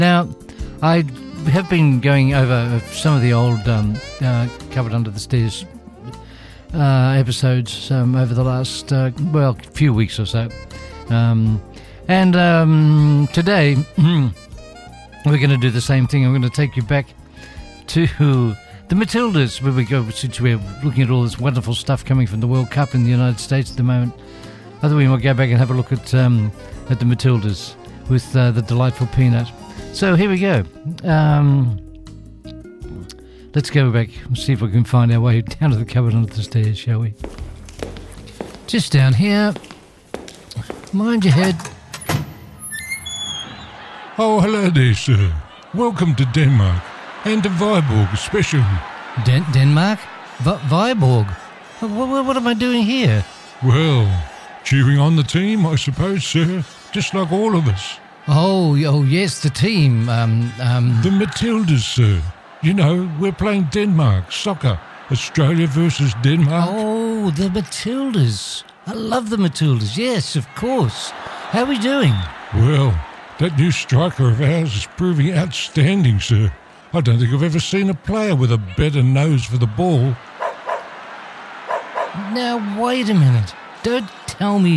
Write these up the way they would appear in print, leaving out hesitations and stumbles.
Now, I have been going over some of the old Covered Under the Stairs episodes over the last, few weeks or so. Today, we're going to do the same thing. I'm going to take you back to the Matildas, where we go, since we're looking at all this wonderful stuff coming from the World Cup in the United States at the moment. I thought we might go back and have a look at the Matildas with the delightful Peanut. So here we go. Let's go back and see if we can find our way down to the Cupboard Under the Stairs, shall we? Just down here. Mind your head. Oh, hello there, sir. Welcome to Denmark, and to Viborg especially. Denmark? Viborg? What am I doing here? Well, cheering on the team, I suppose, sir. Just like all of us. Oh, yes, the team. The Matildas, sir. You know, we're playing Denmark, soccer. Australia versus Denmark. Oh, the Matildas. I love the Matildas, yes, of course. How are we doing? Well, that new striker of ours is proving outstanding, sir. I don't think I've ever seen a player with a better nose for the ball. Now, wait a minute. Don't tell me...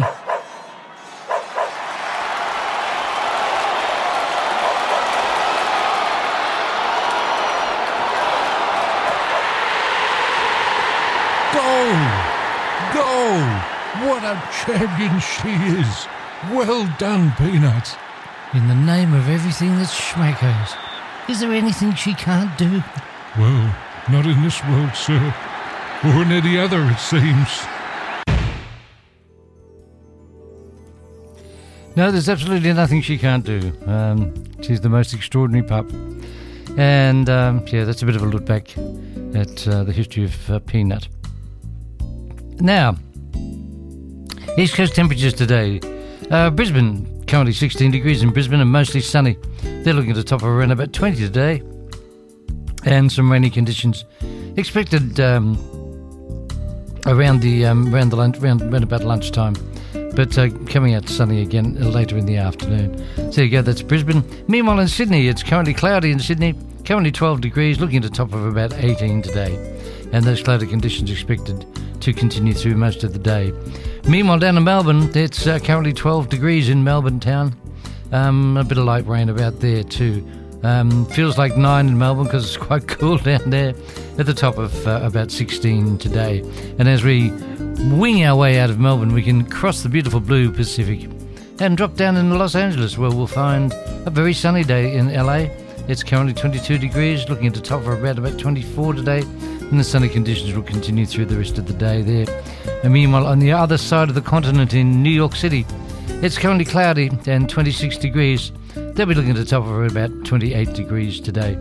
Goal! What a champion she is! Well done, Peanut. In the name of everything that's schmackos, is there anything she can't do? Well, not in this world, sir. Or in any other, it seems. No, there's absolutely nothing she can't do. She's the most extraordinary pup. And, that's a bit of a look back at the history of Peanut. Now, East Coast temperatures today. Brisbane, currently 16 degrees in Brisbane and mostly sunny. They're looking at the top of around about 20 today. And some rainy conditions expected around about lunchtime. But coming out sunny again later in the afternoon. So there you go, that's Brisbane. Meanwhile in Sydney, it's currently cloudy in Sydney. Currently 12 degrees, looking at the top of about 18 today. And those cloudy conditions expected to continue through most of the day. Meanwhile, down in Melbourne, it's currently 12 degrees in Melbourne town. A bit of light rain about there too. Feels like 9 in Melbourne because it's quite cool down there. At the top of about 16 today. And as we wing our way out of Melbourne, we can cross the beautiful blue Pacific and drop down in Los Angeles, where we'll find a very sunny day in LA. It's currently 22 degrees, looking at the top of about 24 today. And the sunny conditions will continue through the rest of the day there. And meanwhile, on the other side of the continent in New York City, it's currently cloudy and 26 degrees. They'll be looking at the top of about 28 degrees today.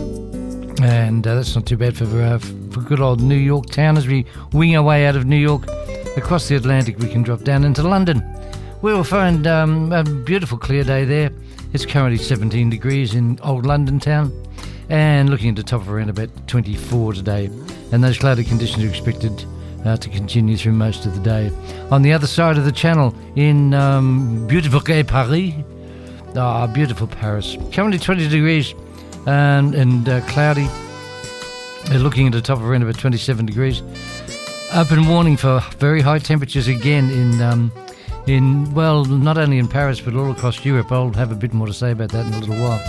And that's not too bad for good old New York town. As we wing our way out of New York, across the Atlantic, we can drop down into London. We will find a beautiful clear day there. It's currently 17 degrees in old London town. And looking at the top of around about 24 today. And those cloudy conditions are expected to continue through most of the day. On the other side of the channel, in beautiful Paris, beautiful Paris, currently 20 degrees and cloudy. Looking at the top of around about 27 degrees. Open warning for very high temperatures again in not only in Paris but all across Europe. I'll have a bit more to say about that in a little while.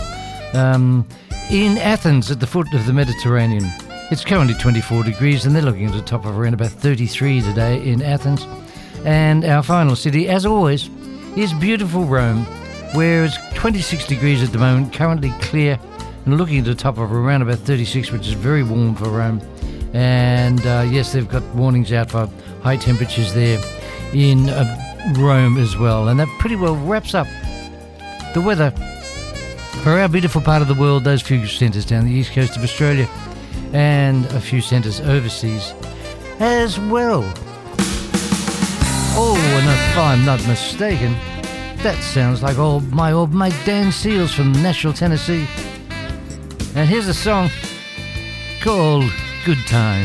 In Athens, at the foot of the Mediterranean, it's currently 24 degrees and they're looking at the top of around about 33 today in Athens. And our final city, as always, is beautiful Rome, where it's 26 degrees at the moment, currently clear, and looking at the top of around about 36, which is very warm for Rome. And yes, they've got warnings out for high temperatures there in Rome as well. And that pretty well wraps up the weather for our beautiful part of the world, those few centres down the east coast of Australia and a few centres overseas as well. Oh, and if I'm not mistaken, that sounds like my old mate Dan Seals from Nashville, Tennessee. And here's a song called Good Time.